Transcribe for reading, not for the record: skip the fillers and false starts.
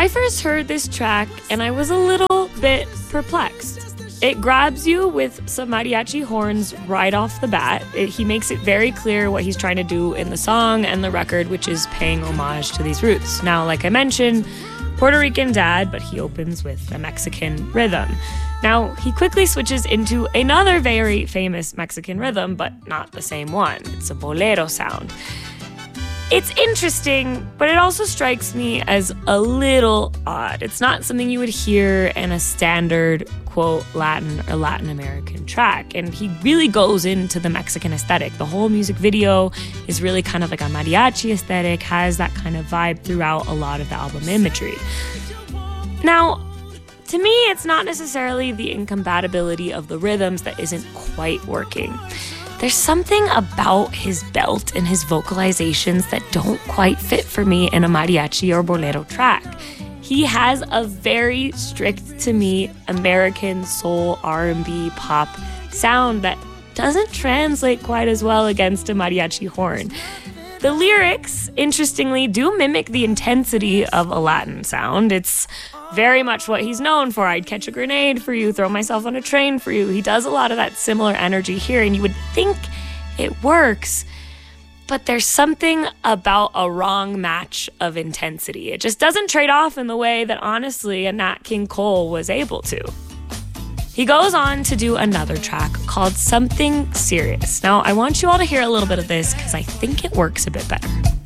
I first heard this track and I was a little bit perplexed. It grabs you with some mariachi horns right off the bat. He makes it very clear what he's trying to do in the song and the record, which is paying homage to these roots. Now, like I mentioned, Puerto Rican dad, but he opens with a Mexican rhythm. Now, he quickly switches into another very famous Mexican rhythm, but not the same one. It's a bolero sound. It's interesting, but it also strikes me as a little odd. It's not something you would hear in a standard, quote, Latin or Latin American track. And he really goes into the Mexican aesthetic. The whole music video is really kind of like a mariachi aesthetic, has that kind of vibe throughout a lot of the album imagery. Now, to me, it's not necessarily the incompatibility of the rhythms that isn't quite working. There's something about his belt and his vocalizations that don't quite fit for me in a mariachi or bolero track. He has a very strict, to me, American soul, R&B, pop sound that doesn't translate quite as well against a mariachi horn. The lyrics, interestingly, do mimic the intensity of a Latin sound. It's very much what he's known for. I'd catch a grenade for you, throw myself on a train for you. He does a lot of that similar energy here, and you would think it works, but there's something about a wrong match of intensity. It just doesn't trade off in the way that, honestly, a Nat King Cole was able to. He goes on to do another track called Something Serious. Now, I want you all to hear a little bit of this because I think it works a bit better.